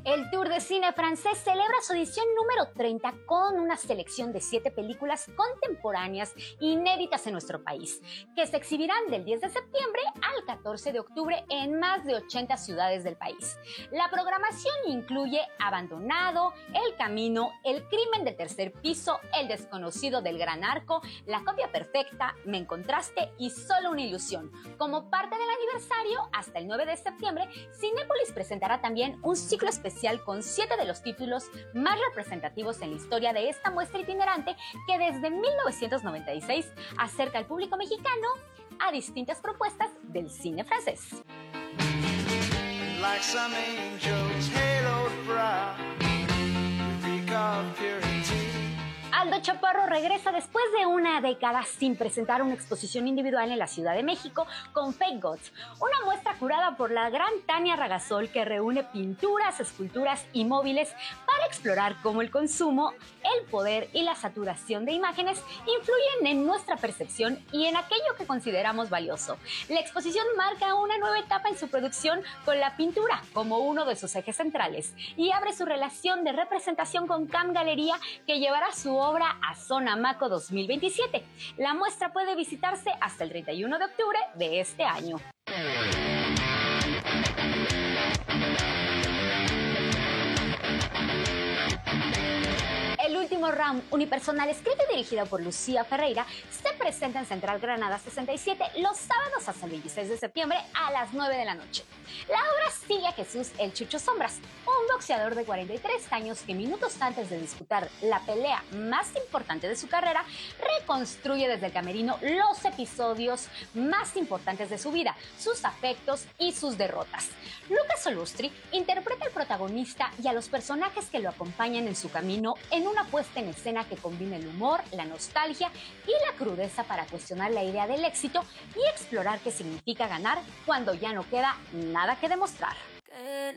El Tour de Cine Francés celebra su edición número 30 con una selección de 7 películas contemporáneas inéditas en nuestro país, que se exhibirán del 10 de septiembre al 14 de octubre en más de 80 ciudades del país. La programación incluye Abandonado, El Camino, El Crimen del Tercer Piso, El Desconocido del Gran Arco, La Copia Perfecta, Me Encontraste y Solo una Ilusión. Como parte del aniversario, hasta el 9 de septiembre, Cinépolis presentará también un ciclo especial con 7 de los títulos más representativos en la historia de esta muestra itinerante que desde 1996 acerca al público mexicano a distintas propuestas del cine francés. Like some angels, haloed brow, reek of purity. Aldo Chaparro regresa después de una década sin presentar una exposición individual en la Ciudad de México con Fake Gods, una muestra curada por la gran Tania Ragasol que reúne pinturas, esculturas y móviles para explorar cómo el consumo, el poder y la saturación de imágenes influyen en nuestra percepción y en aquello que consideramos valioso. La exposición marca una nueva etapa en su producción con la pintura como uno de sus ejes centrales y abre su relación de representación con Cam Galería, que llevará su obra a Zona Maco 2027. La muestra puede visitarse hasta el 31 de octubre de este año. El último round unipersonal, escrita y dirigida por Lucía Ferreira, se presenta en Central Granada 67 los sábados hasta el 26 de septiembre a las 9 de la noche. La obra sigue a Jesús El Chucho Sombras, un boxeador de 43 años que minutos antes de disputar la pelea más importante de su carrera, reconstruye desde el camerino los episodios más importantes de su vida, sus afectos y sus derrotas. Lucas Solustri interpreta al protagonista y a los personajes que lo acompañan en su camino en una puesta en escena que combina el humor, la nostalgia y la crudeza para cuestionar la idea del éxito y explorar qué significa ganar cuando ya no queda nada que demostrar.